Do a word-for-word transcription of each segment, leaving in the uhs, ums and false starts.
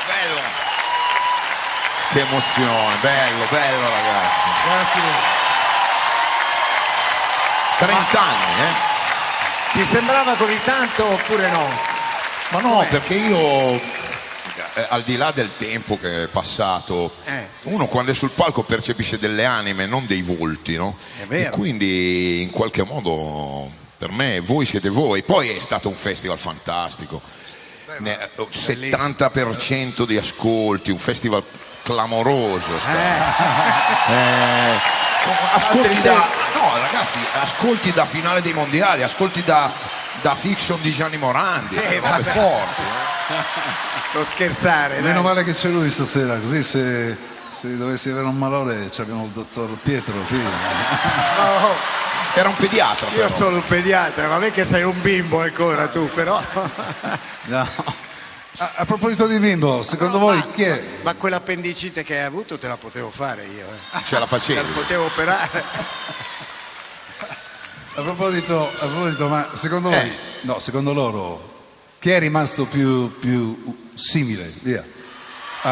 bello. Che emozione, bello, bello ragazzi. Grazie. trenta anni, eh? Ti sembrava così tanto oppure no? Ma no, Com'è? Perché io, eh, al di là del tempo che è passato, eh. uno quando è sul palco percepisce delle anime, non dei volti, no? È vero. E quindi in qualche modo per me voi siete voi. Poi è stato un festival fantastico. Ne, settanta per cento di ascolti, un festival clamoroso. Eh. Eh, ascolti da, no, ragazzi, ascolti da finale dei mondiali, ascolti da, da Fiction di Gianni Morandi, sì, robe forti. Eh. Non scherzare, meno dai. male che c'è lui stasera, così se, se dovessi avere un malore abbiamo il dottor Pietro qui. No. Era un pediatra. Io però. sono un pediatra, vabbè che sei un bimbo ancora tu, però. No. A, a proposito di bimbo, secondo no, voi ma, chi è? Ma, ma quell'appendicite che hai avuto te la potevo fare io, eh. Ce la facevi? Te la potevo operare. A proposito, a proposito, ma secondo Eh. voi, no, secondo loro, chi è rimasto più, più simile? Via. Uh,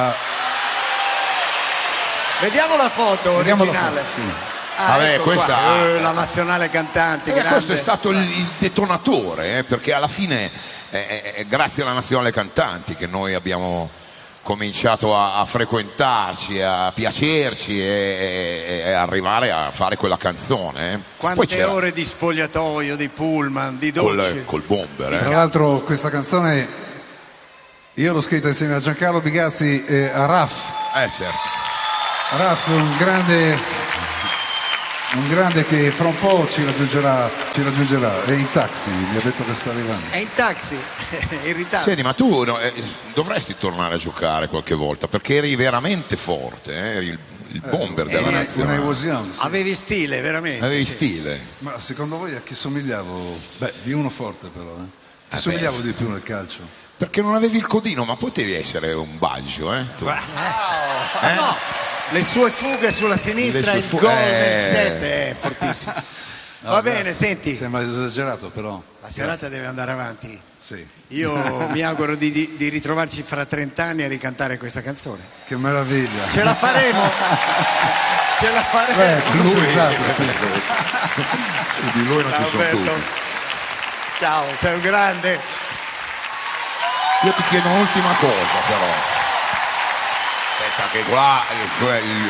Vediamo la foto Vediamo la originale. foto, sì. Ah, Vabbè, ecco questa- qua. Eh, la nazionale cantante, Eh, grande. questo è stato il, il detonatore, eh, perché alla fine eh, è grazie alla Nazionale Cantanti che noi abbiamo cominciato a, a frequentarci, a piacerci e, e- e arrivare a fare quella canzone. eh. Poi Quante c'era ore di spogliatoio, di pullman, di dolci. col, col bomber. eh. Tra l'altro questa canzone io l'ho scritta insieme a Giancarlo Bigazzi e a Raff. Eh, certo. Raff, un grande, un grande che fra un po' ci raggiungerà, ci raggiungerà. È in taxi, mi ha detto che sta arrivando. È in taxi, in ritardo. Senti, ma tu no, eh, dovresti tornare a giocare qualche volta perché eri veramente forte, eh, eri il, il bomber della eri- When I nazionale. was young, sì. Avevi stile, veramente. Avevi sì. stile. Ma secondo voi a chi somigliavo? Beh, di uno forte però, eh. Chi Eh, somigliavo beh. di più nel calcio? Perché non avevi il codino, ma potevi essere un baggio, eh? Tu. Ah, no, le sue fughe sulla sinistra, Le sue il fu- gol eh. del sette è fortissimo. No, Va grazie. bene, senti, Sembra esagerato però. la serata deve andare avanti. Sì. Io mi auguro di, di- di ritrovarci fra trent'anni a ricantare questa canzone. Che meraviglia. Ce la faremo! Ce la faremo! Beh, Lui- senz'altro, sì. Su di lui non Ciao, ci sono bello. tutti. Ciao, sei un grande. Io ti chiedo un'ultima cosa però. Aspetta che qua il, quel-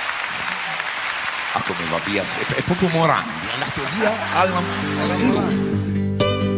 ah come va via, è, è proprio Morandi, è andato via alla, alla